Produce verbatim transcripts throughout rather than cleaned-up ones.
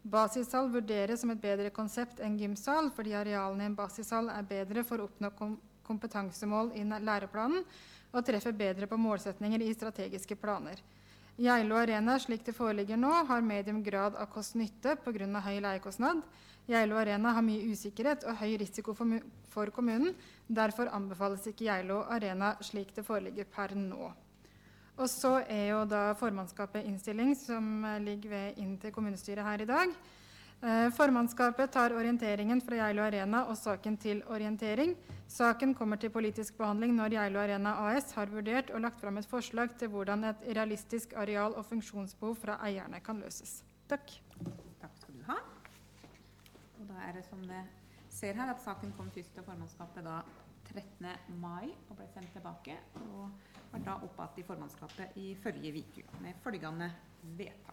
Basissal vurderes som et bedre konsept enn gymsal, fordi arealene i en basissal er bedre for å oppnå kom kompetansemål i læreplanen, og treffer bedre på målsetninger i strategiske planer. Geilo Arena, slik det foreligger nå, har medium grad av kost-nytte på grunn av høy leiekostnad. Geilo Arena har mye usikkerhet og høy risiko for, for kommunen, derfor anbefales ikke Geilo Arena slik det foreligger per nå. Og så er jo da formannskapet innstilling som ligger ved inn til kommunestyret her i dag. Eh, formannskapet tar orienteringen fra Geilo Arena og saken til orientering. Saken kommer til politisk behandling når Geilo Arena A S har vurdert og lagt frem et forslag til hvordan et realistisk areal- og funksjonsbehov fra eierne kan løses. Takk. Takk skal du ha. Og da er det som det ser her at saken kom først til formannskapet da trettende mai og ble sendt tilbake, og var da oppad i formannskapet i forrige uke med følgende vedtak.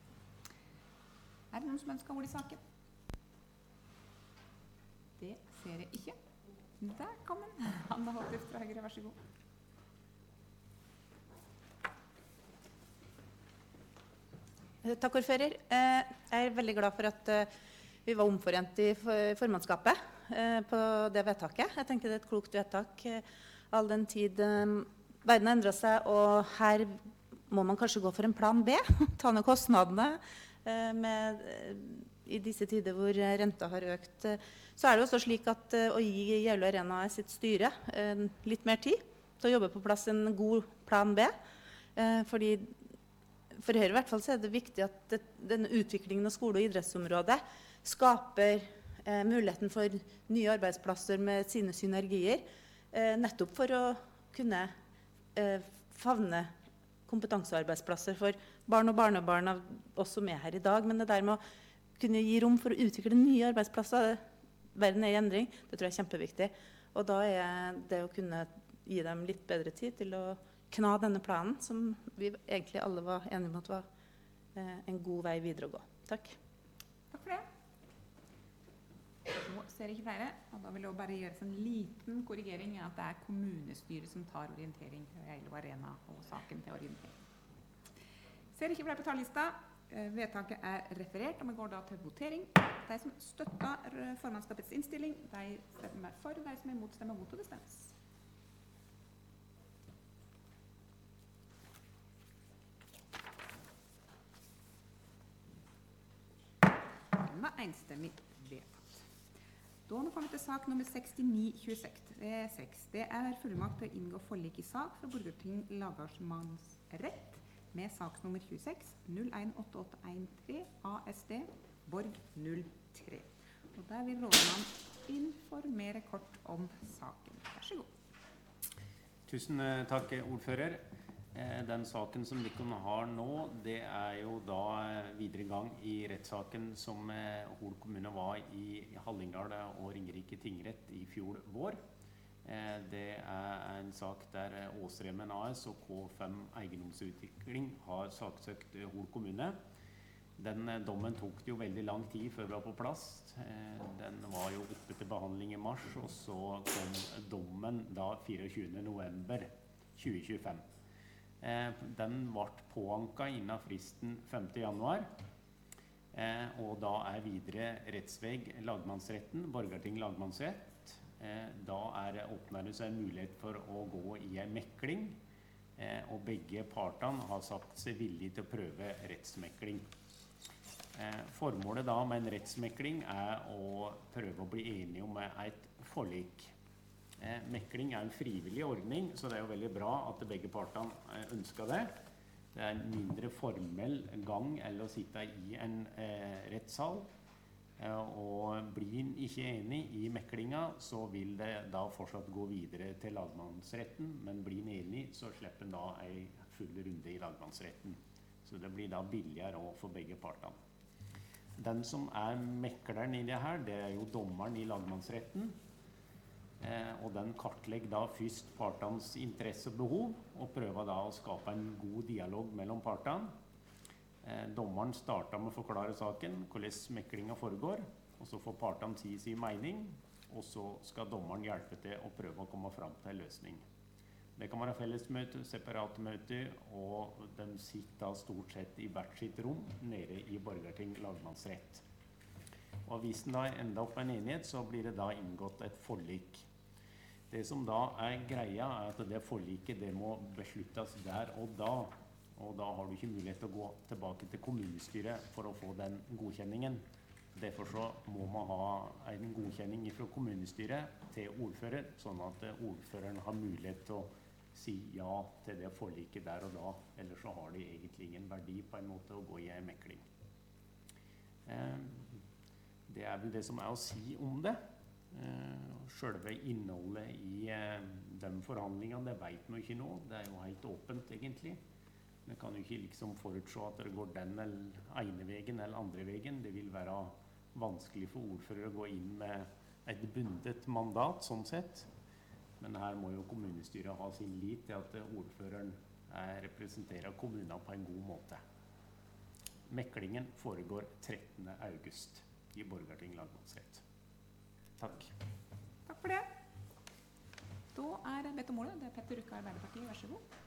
Er det noen som ønsker ord i saken? Det ser jeg ikke. Der kom den. Anna Håkest fra Høyre, vær så god. Takk, ordfører. Jeg er veldig glad for at vi var omforent i formannskapet på det vedtaket. Jeg tenker det er et klokt vedtak all den tid verden har endret seg, og her må man kanskje gå for en plan B, ta ned kostnadene med, i disse tider hvor renta har økt. Så er det også slik at å gi Geilo Arena sitt styre litt mer tid til å jobbe på plass en god plan B, fordi for Høyre i hvert fall så er det viktig at det, denne utviklingen av skole- og idrettsområdet skaper eh, muligheten for nye arbeidsplasser med sine synergier, eh, nettopp for å kunne eh, favne kompetansearbeidsplasser for barn og barnebarn av oss som er her i dag, men det der med å kunne gi rom for å utvikle nye arbeidsplasser, verden er i endring, det tror jeg er kjempeviktig. Og da er det å kunne gi dem litt bedre tid til å kna denne planen, som vi egentlig alle var enige om at var eh, en god vei videre å gå. Takk. Takk for det. Nå ser jeg ikke flere, og da vil jeg bare gjøre en liten korrigering at det er kommunestyret som tar orientering fra Geilo Arena og saken til orientering. Ser ikke flere på talerlista. Vedtaket er referert, og vi går da til votering. De som støtter formannskapets innstilling, de stemmer for, de som er imot stemmer mot, og det stemmes. Den var enstemmig vedtatt. Da nå kommer vi til sak nummer sekstini tjueseks. Det er fullmakt til å inngå forlik i sak fra Borgarting lagmannsrett med saksnummer tjueseks null en åtte åtte en tre A S D Borg null tre. Og der vil rådmann informere kort om saken. Vær så god. Tusen takk, ordfører. Den saken som dere har nå, det er jo da videre gang i rettssaken som Hol kommune var i Hallingdal og Ringerike tingrett i fjor vår. Det er en sak der Åsremen A S og K fem Eiendomsutvikling har saksøkt Hol kommune. Den dommen tok det jo veldig lang tid før vi var på plass. Den var jo oppe til behandling i mars, og så kom dommen da fireogtjuende november tjue tjuefem. Den ble påanket innen fristen femte januar, og da er videre rettsveg lagmannsretten, Borgarting lagmannsrett. Da er åpnet det seg en mulighet for å gå i en mekling, og begge partene har sagt seg villige til å prøve rettsmekling. Formålet da med en rettsmekling er å prøve å bli enige om et forlik. Eh, mekling er en frivillig ordning, så det er jo veldig bra at begge partene eh, ønsker det. Det er en mindre formell gang eller å sitte i en eh, rettssal. Eh, og blir en ikke enig i meklinga, så vil det da fortsatt gå videre til lagmannsretten, men blir en enig, så slipper en da en full runde i lagmannsretten. Så det blir da billigere også for begge partene. Den som er mekleren i det her, det er jo dommeren i lagmannsretten. Eh, og den kartlegger da først partenes interesse og behov, og prøver da å skape en god dialog mellom partene. Eh, dommeren starter med å forklare saken, hvordan meklinga foregår, og så får partene si sin mening, og så skal dommeren hjelpe til å prøve å komme fram til en løsning. Det kan være fellesmøter, separate møter, og de sitter stort sett i hvert sitt rom nede i Borgarting lagmannsrett. Og hvis den da ender opp med en enighet, så blir det da inngått et forlik. Det som da er greia, er at det forliket det må besluttes der og da. Og da har du ikke mulighet til å gå tilbake til kommunestyret for å få den godkjenningen. Derfor så må man ha en godkjenning fra kommunestyret til ordfører, sånn at ordføreren har mulighet til å si ja til det forliket der og da. Ellers så har det egentlig ingen verdi på en måte å gå i en mekling. Eh, det er vel det som er å si om det. Eh, selve innholdet i eh, de forhandlingene, det vet man ikke nå. Det er jo helt åpent egentlig. Vi kan jo ikke liksom forutse at det går den eller ene veien eller andre veien. Det vil være vanskelig for ordfører å gå inn med et bundet mandat, sånn sett. Men her må jo kommunestyret ha sin lit til at ordføreren representerer kommunen på en god måte. Meklingen foregår trettende august i Borgarting lagmannsrett. Takk. Takk for det. Da er bedt om ordet. Det er Petter Rukke, Arbeiderpartiet. Vær så god.